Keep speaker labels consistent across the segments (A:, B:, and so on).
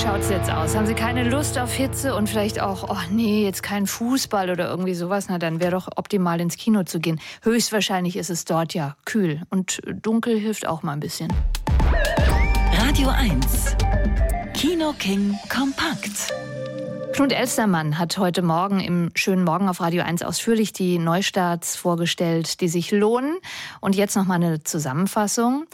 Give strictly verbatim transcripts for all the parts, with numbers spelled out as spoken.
A: schaut's jetzt aus? Haben Sie keine Lust auf Hitze und vielleicht auch, oh nee, jetzt kein Fußball oder irgendwie sowas? Na, dann wäre doch optimal ins Kino zu gehen. Höchstwahrscheinlich ist es dort ja kühl und dunkel hilft auch mal ein bisschen.
B: Radio eins Kino King kompakt.
A: Knut Elstermann hat heute Morgen im schönen Morgen auf Radio eins ausführlich die Neustarts vorgestellt, die sich lohnen. Und jetzt noch mal eine Zusammenfassung.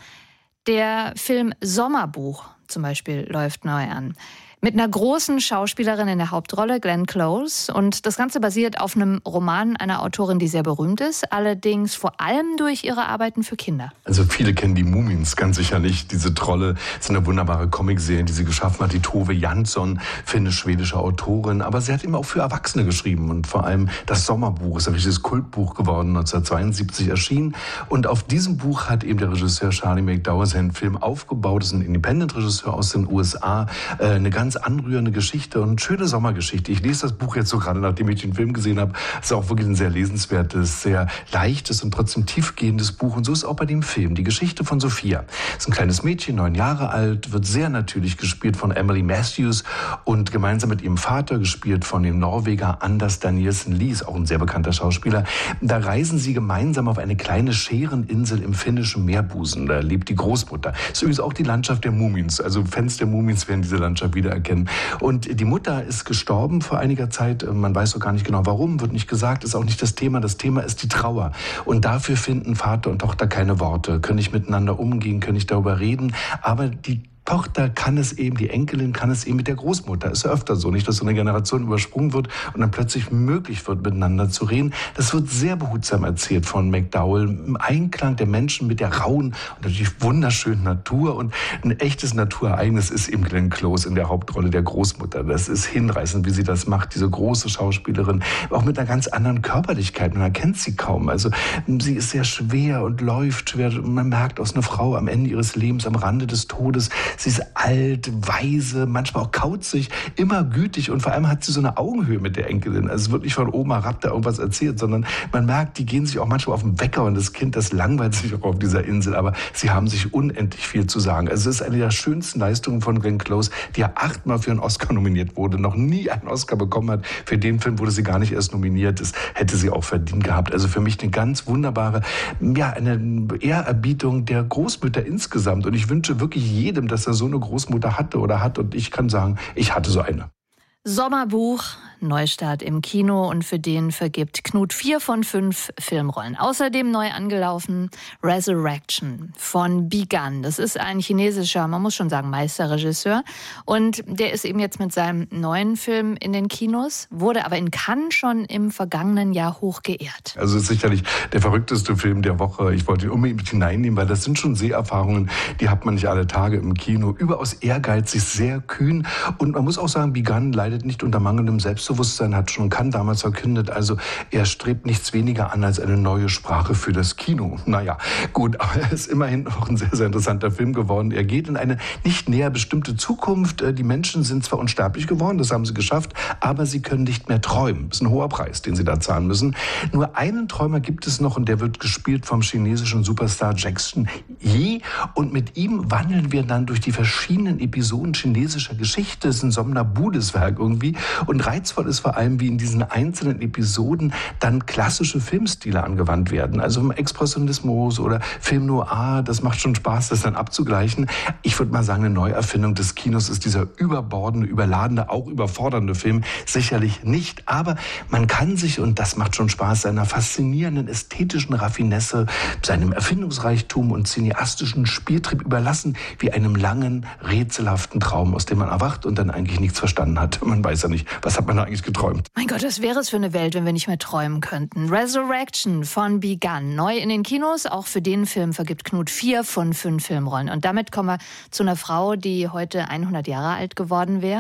A: Der Film Sommerbuch zum Beispiel läuft neu an. Mit einer großen Schauspielerin in der Hauptrolle, Glenn Close. Und das Ganze basiert auf einem Roman einer Autorin, die sehr berühmt ist, allerdings vor allem durch ihre Arbeiten für Kinder.
C: Also viele kennen die Mumins ganz sicher nicht. Diese Trolle ist eine wunderbare Comicserie, die sie geschaffen hat. Die Tove Jansson, finnisch-schwedische Autorin. Aber sie hat eben auch für Erwachsene geschrieben. Und vor allem das Sommerbuch ist ein richtiges Kultbuch geworden, neunzehnhundertzweiundsiebzig erschienen. Und auf diesem Buch hat eben der Regisseur Charlie McDowell seinen Film aufgebaut. Das ist ein Independent-Regisseur aus den U S A. Äh, eine ganz anrührende Geschichte und schöne Sommergeschichte. Ich lese das Buch jetzt so gerade, nachdem ich den Film gesehen habe. Es ist auch wirklich ein sehr lesenswertes, sehr leichtes und trotzdem tiefgehendes Buch. Und so ist es auch bei dem Film. Die Geschichte von Sophia. Es ist ein kleines Mädchen, neun Jahre alt, wird sehr natürlich gespielt von Emily Matthews und gemeinsam mit ihrem Vater, gespielt von dem Norweger Anders Danielsen Lie, ist auch ein sehr bekannter Schauspieler. Da reisen sie gemeinsam auf eine kleine Schäreninsel im finnischen Meerbusen. Da lebt die Großmutter. Das ist übrigens auch die Landschaft der Mumins. Also Fans der Mumins werden diese Landschaft wieder erkennen. Und die Mutter ist gestorben vor einiger Zeit. Man weiß doch gar nicht genau warum, wird nicht gesagt, ist auch nicht das Thema. Das Thema ist die Trauer. Und dafür finden Vater und Tochter keine Worte, können nicht miteinander umgehen, können nicht darüber reden. Aber die Tochter kann es eben, die Enkelin kann es eben mit der Großmutter. Ist ja öfter so, nicht, dass so eine Generation übersprungen wird und dann plötzlich möglich wird, miteinander zu reden. Das wird sehr behutsam erzählt von McDowell, im Einklang der Menschen mit der rauen und natürlich wunderschönen Natur. Und ein echtes Naturereignis ist eben Glenn Close in der Hauptrolle der Großmutter. Das ist hinreißend, wie sie das macht, diese große Schauspielerin, auch mit einer ganz anderen Körperlichkeit. Man erkennt sie kaum. Also sie ist sehr schwer und läuft schwer. Man merkt aus einer Frau am Ende ihres Lebens, am Rande des Todes. Sie ist alt, weise, manchmal auch kauzig, immer gütig und vor allem hat sie so eine Augenhöhe mit der Enkelin. Also es wird nicht von Oma Rapp da irgendwas erzählt, sondern man merkt, die gehen sich auch manchmal auf den Wecker und das Kind, das langweilt sich auch auf dieser Insel, aber sie haben sich unendlich viel zu sagen. Also es ist eine der schönsten Leistungen von Glenn Close, die ja achtmal für einen Oscar nominiert wurde, noch nie einen Oscar bekommen hat. Für den Film wurde sie gar nicht erst nominiert, das hätte sie auch verdient gehabt. Also für mich eine ganz wunderbare, ja, eine Ehrerbietung der Großmütter insgesamt und ich wünsche wirklich jedem, dass er so eine Großmutter hatte oder hat und ich kann sagen, ich hatte so eine.
A: Sommerbuch, Neustart im Kino und für den vergibt Knut vier von fünf Filmrollen. Außerdem neu angelaufen Resurrection von Bi-Gan. Das ist ein chinesischer, man muss schon sagen, Meisterregisseur. Und der ist eben jetzt mit seinem neuen Film in den Kinos, wurde aber in Cannes schon im vergangenen Jahr hoch geehrt.
C: Also es ist sicherlich der verrückteste Film der Woche. Ich wollte ihn unbedingt mit hineinnehmen, weil das sind schon Seherfahrungen, die hat man nicht alle Tage im Kino. Überaus ehrgeizig, sehr kühn. Und man muss auch sagen, Bi-Gan leidet nicht unter mangelndem Selbstbewusstsein, hat schon Cannes damals verkündet. Also er strebt nichts weniger an als eine neue Sprache für das Kino. Naja, gut, aber er ist immerhin auch ein sehr, sehr interessanter Film geworden. Er geht in eine nicht näher bestimmte Zukunft. Die Menschen sind zwar unsterblich geworden, das haben sie geschafft, aber sie können nicht mehr träumen. Das ist ein hoher Preis, den sie da zahlen müssen. Nur einen Träumer gibt es noch und der wird gespielt vom chinesischen Superstar Jackson Yi. Und mit ihm wandeln wir dann durch die verschiedenen Episoden chinesischer Geschichte. Es ist ein somnambules Werk irgendwie. Und reizvoll ist vor allem, wie in diesen einzelnen Episoden dann klassische Filmstile angewandt werden. Also im Expressionismus oder Film Noir, das macht schon Spaß, das dann abzugleichen. Ich würde mal sagen, eine Neuerfindung des Kinos ist dieser überbordende, überladene, auch überfordernde Film sicherlich nicht. Aber man kann sich, und das macht schon Spaß, seiner faszinierenden ästhetischen Raffinesse, seinem Erfindungsreichtum und cineastischen Spieltrieb überlassen, wie einem langen, rätselhaften Traum, aus dem man erwacht und dann eigentlich nichts verstanden hat. Man weiß ja nicht, was hat man da eigentlich geträumt.
A: Mein Gott, was wäre es für eine Welt, wenn wir nicht mehr träumen könnten. Resurrection von Bi-Gan, neu in den Kinos. Auch für den Film vergibt Knut vier von fünf Filmrollen. Und damit kommen wir zu einer Frau, die heute hundert Jahre alt geworden wäre.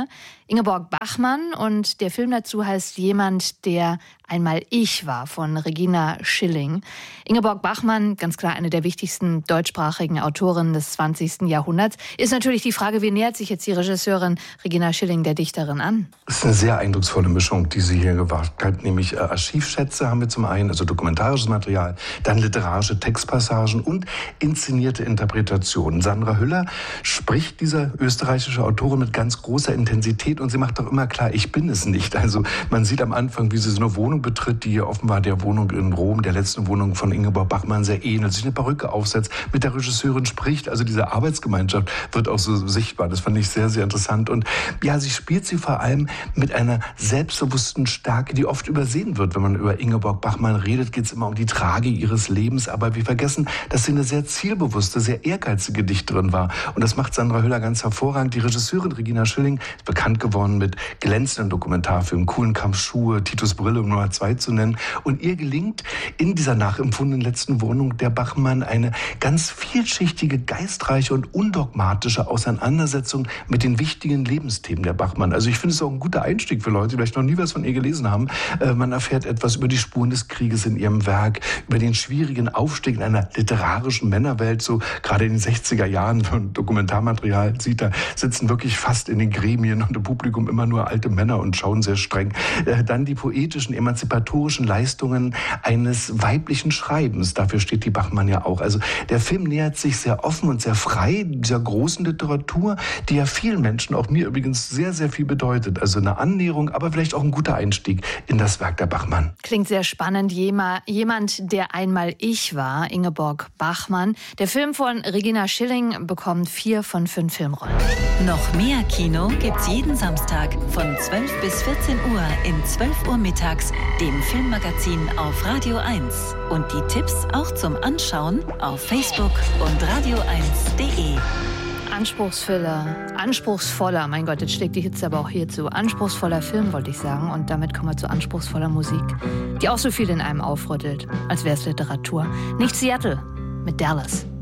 A: Ingeborg Bachmann und der Film dazu heißt Jemand, der einmal ich war, von Regina Schilling. Ingeborg Bachmann, ganz klar eine der wichtigsten deutschsprachigen Autorinnen des zwanzigsten Jahrhunderts. Ist natürlich die Frage, wie nähert sich jetzt die Regisseurin Regina Schilling der Dichterin an?
C: Das ist eine sehr eindrucksvolle Mischung, die sie hier gewagt hat. Nämlich äh, Archivschätze haben wir zum einen, also dokumentarisches Material, dann literarische Textpassagen und inszenierte Interpretationen. Sandra Hüller spricht diese österreichische Autorin mit ganz großer Intensität und sie macht doch immer klar, ich bin es nicht. Also man sieht am Anfang, wie sie so eine Wohnung betritt, die hier offenbar der Wohnung in Rom, der letzten Wohnung von Ingeborg Bachmann, sehr ähnelt, sich eine Perücke aufsetzt, mit der Regisseurin spricht. Also diese Arbeitsgemeinschaft wird auch so sichtbar. Das fand ich sehr, sehr interessant. Und ja, sie spielt sie vor allem mit einer selbstbewussten Stärke, die oft übersehen wird. Wenn man über Ingeborg Bachmann redet, geht es immer um die Tragik ihres Lebens. Aber wir vergessen, dass sie eine sehr zielbewusste, sehr ehrgeizige Dichterin war. Und das macht Sandra Hüller ganz hervorragend. Die Regisseurin Regina Schilling ist bekannt geworden mit glänzenden Dokumentarfilmen, Kuhlenkampf, Schuhe, Titus Brille, um Nummer zwei zu nennen. Und ihr gelingt in dieser nachempfundenen letzten Wohnung der Bachmann eine ganz vielschichtige, geistreiche und undogmatische Auseinandersetzung mit den wichtigen Lebensthemen der Bachmann. Also ich finde es auch ein guter Einstieg für Leute, die vielleicht noch nie was von ihr gelesen haben. Äh, man erfährt etwas über die Spuren des Krieges in ihrem Werk, über den schwierigen Aufstieg in einer literarischen Männerwelt, so gerade in den sechziger Jahren von Dokumentarmaterial sieht, da sitzen wirklich fast in den Gremien und im Publikum immer nur alte Männer und schauen sehr streng. Äh, dann die poetischen, emanzipatorischen Leistungen eines weiblichen Schreibens. Dafür steht die Bachmann ja auch. Also der Film nähert sich sehr offen und sehr frei dieser großen Literatur, die ja vielen Menschen, auch mir übrigens, sehr, sehr viel bedeutet. Also eine Annäherung, aber vielleicht auch ein guter Einstieg in das Werk der Bachmann.
A: Klingt sehr spannend. Jemand, der einmal ich war, Ingeborg Bachmann. Der Film von Regina Schilling bekommt vier von fünf Filmrollen.
B: Noch mehr Kino gibt's jeden Samstag von zwölf bis vierzehn Uhr in zwölf Uhr mittags, dem Filmmagazin auf Radio eins. Und die Tipps auch zum Anschauen auf Facebook und radio eins punkt de.
A: Anspruchsvoller, anspruchsvoller, mein Gott, jetzt schlägt die Hitze aber auch hierzu. Anspruchsvoller Film, wollte ich sagen. Und damit kommen wir zu anspruchsvoller Musik, die auch so viel in einem aufrüttelt, als wäre es Literatur. Nicht Seattle mit Dallas.